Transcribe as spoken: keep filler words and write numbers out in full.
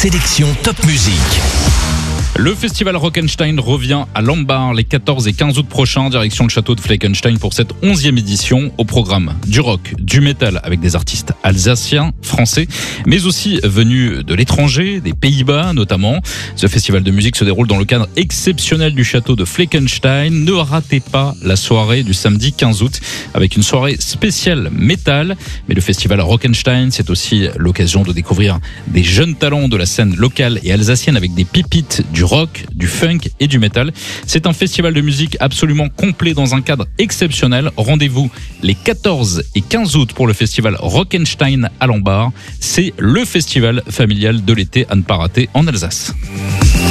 sélection Top Musique. Le festival Rockenstein revient à Lambar les quatorze et quinze août prochains, direction le château de Fleckenstein pour cette onzième édition. Au programme du rock, du métal avec des artistes alsaciens, français, mais aussi venus de l'étranger, des Pays-Bas notamment. Ce festival de musique se déroule dans le cadre exceptionnel du château de Fleckenstein. Ne ratez pas la soirée du samedi quinze août avec une soirée spéciale métal. Mais le festival Rockenstein, c'est aussi l'occasion de découvrir des jeunes talents de la scène locale et alsacienne avec des pépites du rock, du funk et du métal. C'est un festival de musique absolument complet dans un cadre exceptionnel. Rendez-vous les quatorze et quinze août pour le festival Rockenstein à Lambar. C'est le festival familial de l'été à ne pas rater en Alsace.